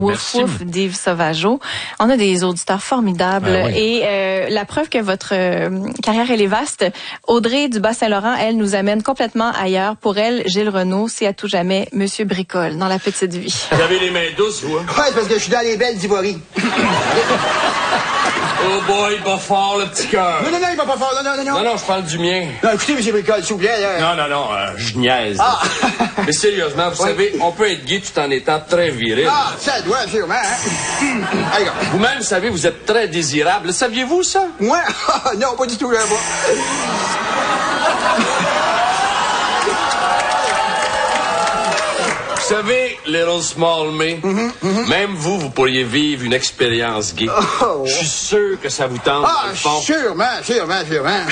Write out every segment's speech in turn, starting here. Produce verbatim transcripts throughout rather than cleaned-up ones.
Wouf Wouf d'Yves Sauvageau. On a des auditeurs formidables ben oui. et euh, la preuve que votre euh, carrière elle est vaste. Audrey du Bas-Saint-Laurent, elle nous amène complètement ailleurs. Pour elle, Gilles Renaud, c'est à tout jamais Monsieur Bricole dans La Petite Vie. Vous avez les mains douces, vous? Hein? Ouais, c'est parce que je suis dans les belles d'Ivory. Oh boy, il va fort, le petit cœur. Non, non, non, il va pas fort. Non, non, non, non. Non, non, je parle du mien. Non, écoutez, M. Bricole, s'il vous plaît. Là. Non, non, non, euh, je niaise. Ah. Mais sérieusement, vous Oui. savez, on peut être gay tout en étant très viril. Ah, ça doit, sûrement. Hein? Allez, go. Vous-même, savez, vous êtes très désirable. Le saviez-vous, ça? Moi? Non, pas du tout, là, moi. Vous savez, Little Small Me, Mm-hmm, mm-hmm. même vous, vous pourriez vivre une expérience gay. Oh. Je suis sûr que ça vous tente, Ah, dans le fond. sûrement, sûrement, sûrement.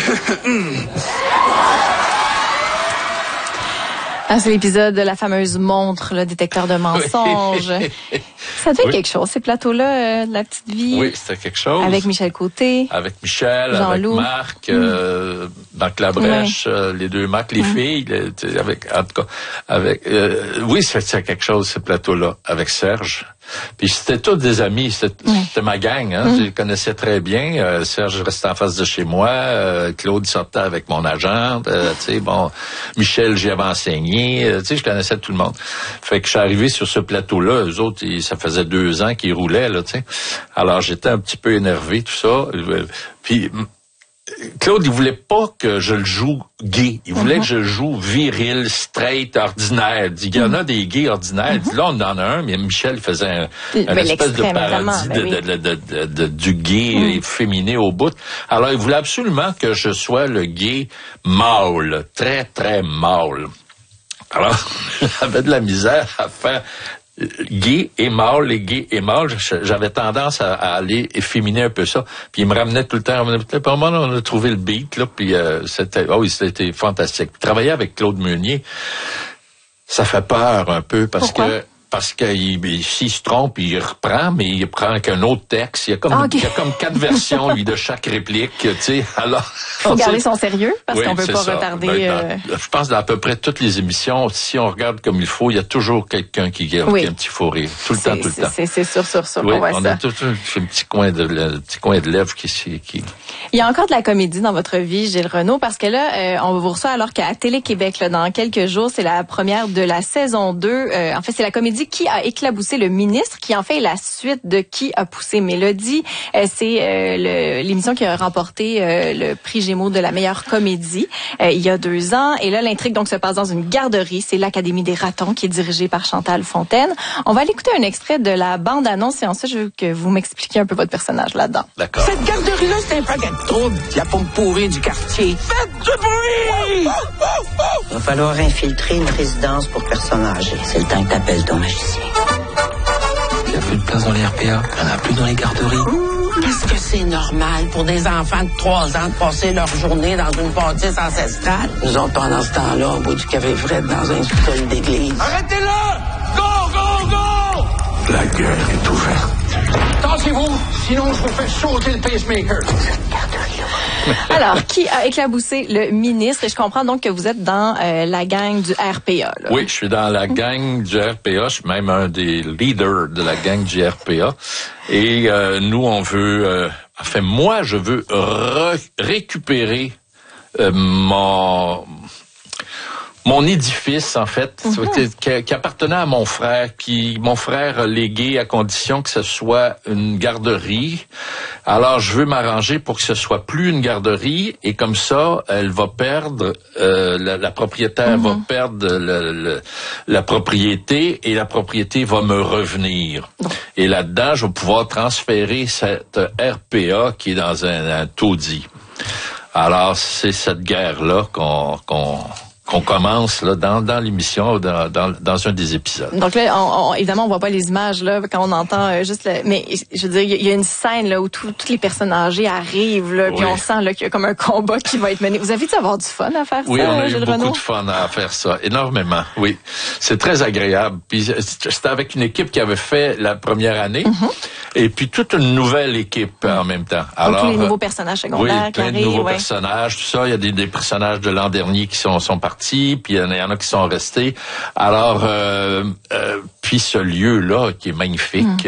Ah, c'est l'épisode de la fameuse montre, le détecteur de mensonges. Ça devait Oui. quelque chose, ces plateaux-là, euh, de La Petite Vie. Oui, c'était quelque chose. Avec Michel Côté. Avec Michel, Jean-Loup. avec Marc, euh, Marc Labrèche, euh, les deux Marc, les filles, le- tu sais, avec, en tout cas, avec, euh, oui, c'était quelque chose, ce plateau-là, avec Serge. Puis c'était tous des amis, c'était, c'était ma gang, hein, je les connaissais très bien. Euh, Serge restait en face de chez moi, euh, Claude sortait avec mon agent, euh, tu sais, bon, Michel, j'y avais enseigné, euh, tu sais, je connaissais tout le monde. Fait que je suis arrivé sur ce plateau-là, eux autres, ils- ça faisait deux ans qu'ils roulaient, là, tu sais. Alors j'étais un petit peu énervé, tout ça. Euh, Puis Claude, il voulait pas que je le joue gay. Il voulait Mm-hmm. que je le joue viril, straight, ordinaire. Il dit, il y en a des gays ordinaires. Il dit, là, on en a un, mais Michel faisait un, Mais un espèce de l'extrême, parodie évidemment, de, ben oui. de, de, de, de- du gay efféminé au bout. Alors, il voulait absolument que je sois le gay mâle, très, très mâle. Alors, j'avais de la misère à faire gay et mâle, les gays et mâle. J'avais tendance à, à aller efféminer un peu ça. Puis il me ramenait tout le temps. Pour moi, on a trouvé le beat, là, puis euh, c'était, oh oui, c'était fantastique. Travailler avec Claude Meunier, ça fait peur un peu parce Pourquoi? que parce qu'il il, s'il se trompe, il reprend, mais il prend qu'un autre texte. Il y a comme, Ah, ok. il y a comme quatre versions, lui, de chaque réplique, tu sais. Alors, Faut garder son sérieux parce oui, qu'on peut c'est pas ça. retarder. Ben, dans- euh, Je pense dans à peu près toutes les émissions, si on regarde comme il faut, il y a toujours quelqu'un qui garde Oui. un petit faux rire. Tout le temps, c'est- tout le c'est- temps. C'est c'est sûr, sûr, sûr. Oui, qu'on voit on ça. a tout un, un petit coin de le petit coin de lèvres qui qui, qui... Il y a encore de la comédie dans votre vie, Gilles Renaud, parce que là, euh, on vous reçoit alors qu'à Télé-Québec, là, dans quelques jours, c'est la première de la saison deux. Euh, en fait, c'est la comédie Qui a éclaboussé le ministre, qui en fait est la suite de Qui a poussé Mélodie. Euh, c'est euh, le- l'émission qui a remporté euh, le prix Gémeaux de la meilleure comédie euh, il y a deux ans. Et là, l'intrigue donc se passe dans une garderie. C'est l'Académie des ratons qui est dirigée par Chantal Fontaine. On va aller écouter un extrait de la bande-annonce et ensuite, je veux que vous m'expliquiez un peu votre personnage là-dedans. D'accord. Cette garderie-là, c'est un paquet de troubles. La pomme pourrie du quartier. Faites du bruit! Il va falloir infiltrer une résidence pour personnes âgées. C'est le temps que t'appelles ton magicien. Il n'y a plus de place dans les R P A. Il n'y en a plus dans les garderies. Est-ce que c'est normal pour des enfants de trois ans de passer leur journée dans une bâtisse ancestrale? Nous autres, pendant ce temps-là, on boit du café frais dans un sous-sol d'église. Arrêtez-le! Go, go, go! La guerre est ouverte. Tassez-vous, sinon je vous fais sauter le pacemaker. Alors, qui a éclaboussé le ministre? Et je comprends donc que vous êtes dans euh, la gang du R P A. Là. Oui, je suis dans la gang du R P A. Je suis même un des leaders de la gang du R P A. Et euh, nous, on veut... Euh, enfin, moi, je veux re- récupérer euh, mon... Mon édifice, en fait, mm-hmm. qui, qui appartenait à mon frère, qui mon frère a légué à condition que ce soit une garderie. Alors, je veux m'arranger pour que ce soit plus une garderie et comme ça, elle va perdre, euh, la, la propriétaire mm-hmm. va perdre le, le, la propriété et la propriété va me revenir. Mm-hmm. Et là-dedans, je vais pouvoir transférer cette R P A qui est dans un, un taudis. Alors, c'est cette guerre-là qu'on... qu'on qu'on commence là dans dans l'émission dans dans dans un des épisodes. Donc là on, on, évidemment on voit pas les images là quand on entend euh, juste le, mais je veux dire il y, y a une scène là où tout, toutes les personnes âgées arrivent là, oui. Puis on sent là qu'il y a comme un combat qui va être mené. Vous avez dû avoir du fun à faire oui, ça? Oui, on a Gilles eu beaucoup Renaud? de fun à faire ça, énormément. Oui, c'est très agréable. Puis c'était avec une équipe qui avait fait la première année. Mm-hmm. et puis toute une nouvelle équipe en même temps. Alors, donc, tous les nouveaux personnages secondaires oui, qui plein de arrivent, nouveaux ouais. personnages, tout ça. Il y a des, des personnages de l'an dernier qui sont, sont partis, puis il y en a, il y en a qui sont restés. Alors, euh, euh, puis ce lieu-là qui est magnifique. Mm.